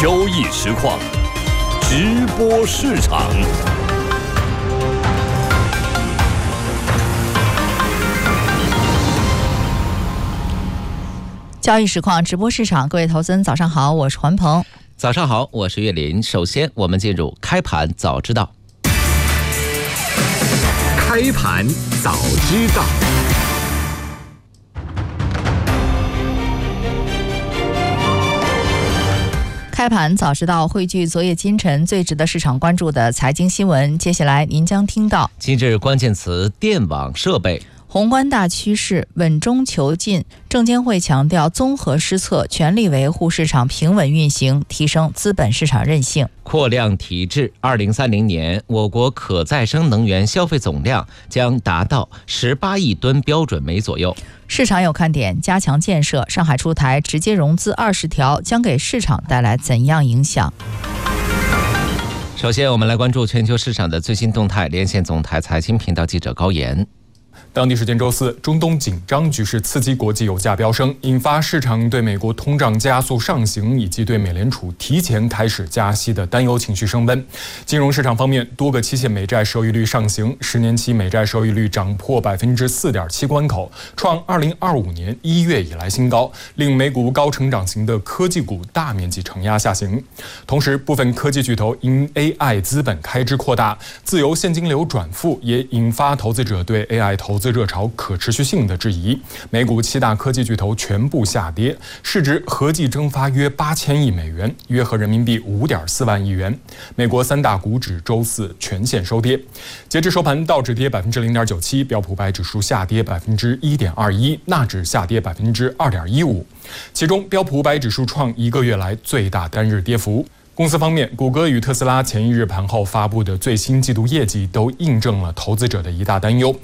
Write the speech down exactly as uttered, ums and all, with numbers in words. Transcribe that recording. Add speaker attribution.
Speaker 1: 交易实况，直播市场。
Speaker 2: 交易实况直播市场，各位投资人早上好，我是环鹏。
Speaker 3: 早上好，我是岳林。首先，我们进入开盘早知道。
Speaker 4: 开盘早知道。
Speaker 2: 开盘早知道汇聚昨夜今晨最值得市场关注的财经新闻，接下来您将听到：
Speaker 3: 今日关键词电网设备。
Speaker 2: 宏观大趋势稳中求进，证监会强调综合施策，全力维护市场平稳运行，提升资本市场韧性。
Speaker 3: 扩量提质，二零三零年我国可再生能源消费总量将达到十八亿吨标准煤左右。
Speaker 2: 市场有看点，加强建设，上海出台直接融资二十条，将给市场带来怎样影响？
Speaker 3: 首先，我们来关注全球市场的最新动态，连线总台财经频道记者高岩。
Speaker 5: 当地时间周四，中东紧张局势刺激国际油价飙升，引发市场对美国通胀加速上行以及对美联储提前开始加息的担忧情绪升温。金融市场方面，多个期限美债收益率上行，十年期美债收益率涨破百分之四点七关口，创二零二五年一月以来新高，令美股高成长型的科技股大面积承压下行。同时，部分科技巨头因 A I 资本开支扩大，自由现金流转负，也引发投资者对 A I 投资热潮可持续性的质疑。美股七大科技巨头全部下跌，市值合计蒸发约八千亿美元，约合人民币五点四万亿元。美国三大股指周四全线收跌，截至收盘，道指跌百分之零点九七，标普百指数下跌百分之一点二一，纳指下跌百分之二点一五。其中，标普百指数创一个月来最大单日跌幅。公司方面，谷歌与特斯拉前一日盘后发布的最新季度业绩都印证了投资者的一大担忧。